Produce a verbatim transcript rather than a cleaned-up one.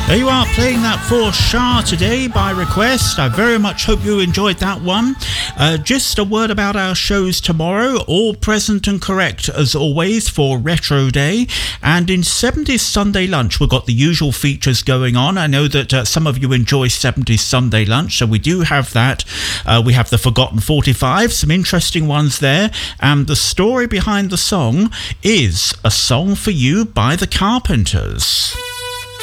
There you are, playing that for Shah today by request. I very much hope you enjoyed that one. Uh, just a word about our shows tomorrow, all present and correct as always for Retro Day. And in seventies Sunday Lunch, we've got the usual features going on. I know that uh, some of you enjoy seventies Sunday Lunch, so we do have that. Uh, we have the Forgotten forty-five, some interesting ones there. And the story behind the song is A Song for You by the Carpenters.